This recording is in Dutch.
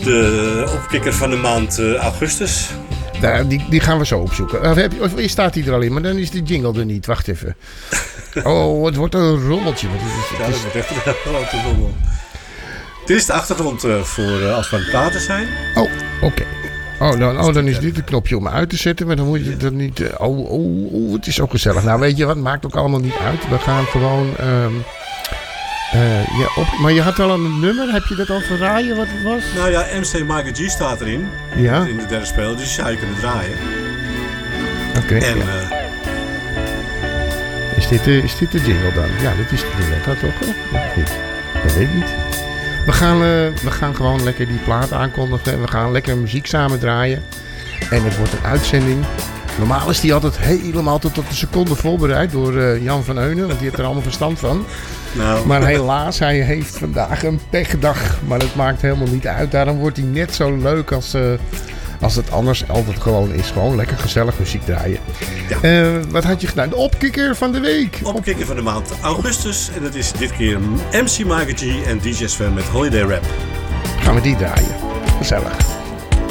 De opkikker van de maand augustus. Die gaan we zo opzoeken. Of staat die er al in, maar dan is de jingle er niet. Wacht even. Oh, het wordt een rommeltje. Ja, dat wordt echt een grote rommel. Dit is de achtergrond voor als we aan het praten zijn. Oh, oké. Dan is dit het knopje om uit te zetten. Maar dan moet je dat niet... het is zo gezellig. Nou, weet je wat? Maakt ook allemaal niet uit. We gaan gewoon... maar je had wel een nummer. Heb je dat al verraaien wat het was? Nou ja, MC Michael G staat erin. Ja. In de derde speler. Dus zou je kunnen draaien. Oké. En... Is dit de jingle dan? Ja, dit is de jingle. Dat toch? Of niet? Dat weet ik niet. We gaan gewoon lekker die plaat aankondigen. En we gaan lekker muziek samen draaien. En het wordt een uitzending. Normaal is die altijd helemaal tot op de seconde voorbereid door Jan van Eunen. Want die heeft er allemaal verstand van. Nou. Maar helaas, hij heeft vandaag een pechdag. Maar dat maakt helemaal niet uit. Daarom wordt hij net zo leuk als het anders altijd gewoon is. Gewoon lekker gezellig muziek draaien. Ja. Wat had je gedaan? De opkikker van de week. Opkikker van de maand augustus. En dat is dit keer MC Michael G en DJ Sven met Holiday Rap. Gaan we die draaien. Gezellig.